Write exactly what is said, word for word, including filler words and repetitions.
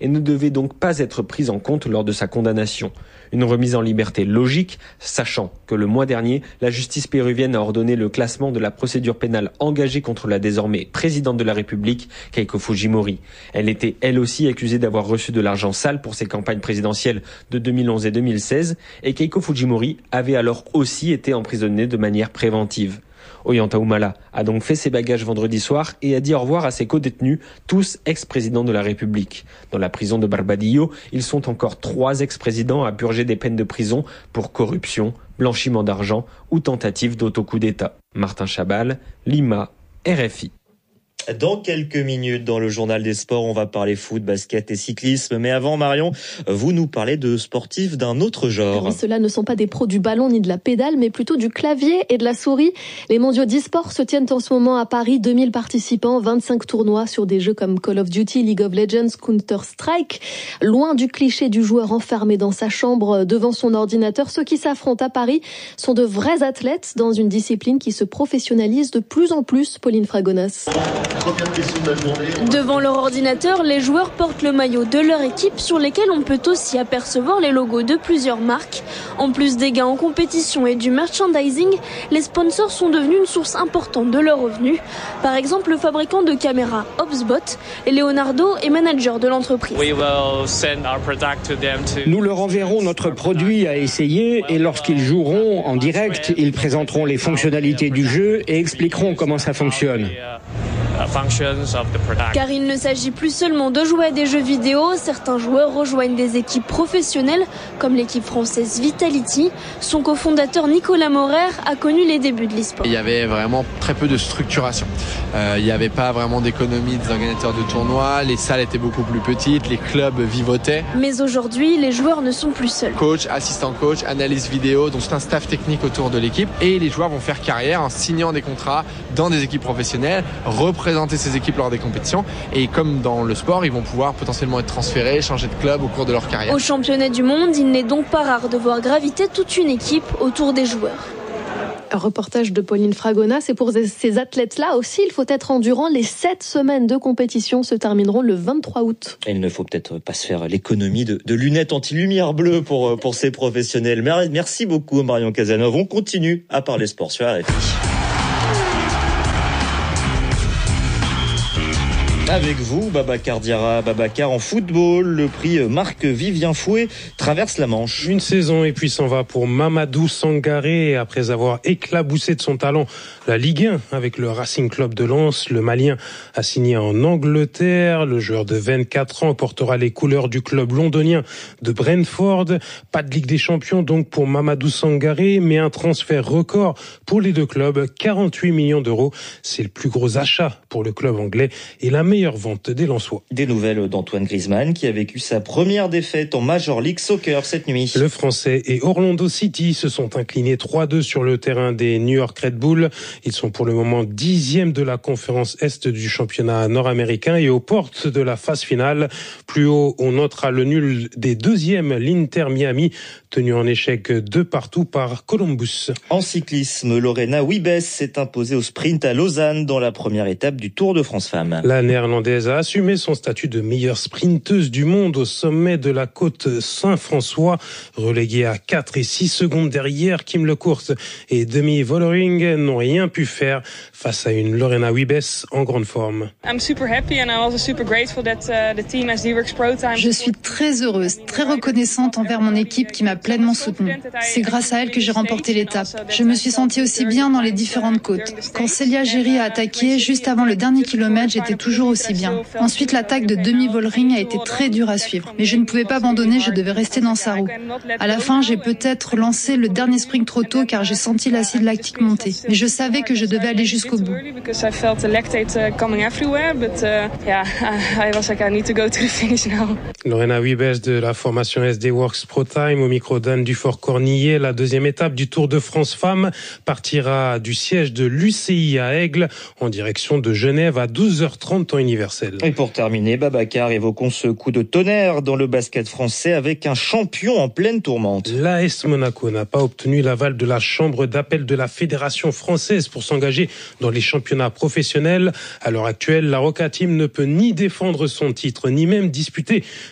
et ne devait donc pas être prise en compte lors de sa condamnation. Une remise en liberté logique, sachant que le mois dernier, la justice péruvienne a ordonné le classement de la procédure pénale engagée contre la désormais présidente de la République, Keiko Fujimori. Elle était elle aussi accusée d'avoir reçu de l'argent sale pour ses campagnes présidentielles de deux mille onze et deux mille seize, et Keiko Fujimori avait alors aussi été emprisonnée de manière préventive. Ollanta Humala a donc fait ses bagages vendredi soir et a dit au revoir à ses co-détenus, tous ex-présidents de la République. Dans la prison de Barbadillo, ils sont encore trois ex-présidents à purger des peines de prison pour corruption, blanchiment d'argent ou tentative d'autocoup d'État. Martin Chabal, Lima, R F I. Dans quelques minutes, dans le journal des sports, on va parler foot, basket et cyclisme. Mais avant, Marion, vous nous parlez de sportifs d'un autre genre. Oui, ceux-là ne sont pas des pros du ballon ni de la pédale, mais plutôt du clavier et de la souris. Les mondiaux d'e-sport se tiennent en ce moment à Paris. deux mille participants, vingt-cinq tournois sur des jeux comme Call of Duty, League of Legends, Counter-Strike. Loin du cliché du joueur enfermé dans sa chambre devant son ordinateur, ceux qui s'affrontent à Paris sont de vrais athlètes dans une discipline qui se professionnalise de plus en plus. Pauline Fragonas. Devant leur ordinateur, les joueurs portent le maillot de leur équipe sur lesquels on peut aussi apercevoir les logos de plusieurs marques. En plus des gains en compétition et du merchandising, les sponsors sont devenus une source importante de leurs revenus. Par exemple, le fabricant de caméras HubSpot et Leonardo est manager de l'entreprise. Nous leur enverrons notre produit à essayer et lorsqu'ils joueront en direct, ils présenteront les fonctionnalités du jeu et expliqueront comment ça fonctionne. Car il ne s'agit plus seulement de jouer à des jeux vidéo, certains joueurs rejoignent des équipes professionnelles, comme l'équipe française Vitality. Son cofondateur Nicolas Maurer a connu les débuts de l'e-sport. Il y avait vraiment très peu de structuration. Euh, il n'y avait pas vraiment d'économie des organisateurs de tournois, les salles étaient beaucoup plus petites, les clubs vivotaient. Mais aujourd'hui, les joueurs ne sont plus seuls. Coach, assistant coach, analyse vidéo, donc c'est un staff technique autour de l'équipe. Et les joueurs vont faire carrière en signant des contrats dans des équipes professionnelles, représenter ces équipes lors des compétitions. Et comme dans le sport, ils vont pouvoir potentiellement être transférés, changer de club au cours de leur carrière. Au championnat du monde, il n'est donc pas rare de voir graviter toute une équipe autour des joueurs. Un reportage de Pauline Fragonas. Et pour ces athlètes-là aussi, il faut être endurant. Les sept semaines de compétition se termineront le vingt-trois août. Et il ne faut peut-être pas se faire l'économie de, de lunettes anti-lumière bleue pour, pour ces professionnels. Merci beaucoup Marion Cazeneuve. On continue à parler sport sur R F I. Avec vous, Babacar Diarra. Babacar, en football, le prix Marc-Vivien Fouet traverse la Manche. Une saison et puis s'en va pour Mamadou Sangaré. Après avoir éclaboussé de son talent la Ligue un avec le Racing Club de Lens, le Malien a signé en Angleterre. Le joueur de vingt-quatre ans portera les couleurs du club londonien de Brentford. Pas de Ligue des Champions donc pour Mamadou Sangaré, mais un transfert record pour les deux clubs, quarante-huit millions d'euros. C'est le plus gros achat pour le club anglais et la meilleure vente des Lensois. Des nouvelles d'Antoine Griezmann qui a vécu sa première défaite en Major League Soccer cette nuit. Le Français et Orlando City se sont inclinés trois deux sur le terrain des New York Red Bull. Ils sont pour le moment dixièmes de la conférence Est du championnat nord-américain et aux portes de la phase finale. Plus haut, on notera le nul des deuxièmes, l'Inter Miami, tenu en échec de partout par Columbus. En cyclisme, Lorena Wiebes s'est imposée au sprint à Lausanne dans la première étape du Tour de France Femmes. La néerlandaise a assumé son statut de meilleure sprinteuse du monde au sommet de la côte Saint-François, reléguée à quatre et six secondes derrière. Kim Lecourt et Demi Vollering n'ont rien pu faire face à une Lorena Wiebes en grande forme. Je suis très heureuse, très reconnaissante envers mon équipe qui m'a pleinement soutenue. C'est grâce à elle que j'ai remporté l'étape. Je me suis sentie aussi bien dans les différentes côtes. Quand Célia Géry a attaqué, juste avant le dernier kilomètre, j'étais toujours aussi bien. Ensuite, l'attaque de Demi Vollering a été très dure à suivre. Mais je ne pouvais pas abandonner, je devais rester dans sa roue. À la fin, j'ai peut-être lancé le dernier sprint trop tôt car j'ai senti l'acide lactique monter. Mais je savais que je devais aller jusqu'au bout. Lorena Wiebes de la formation S D Works Pro Time au micro d'Anne Dufort-Cornillet. La deuxième étape du Tour de France Femmes partira du siège de l'U C I à Aigle en direction de Genève à douze heures trente temps universel. Et pour terminer, Babacar, évoquons ce coup de tonnerre dans le basket français avec un champion en pleine tourmente. L'A S Monaco n'a pas obtenu l'aval de la chambre d'appel de la Fédération française pour s'engager dans les championnats professionnels. À l'heure actuelle, la Roca Team ne peut ni défendre son titre, ni même disputer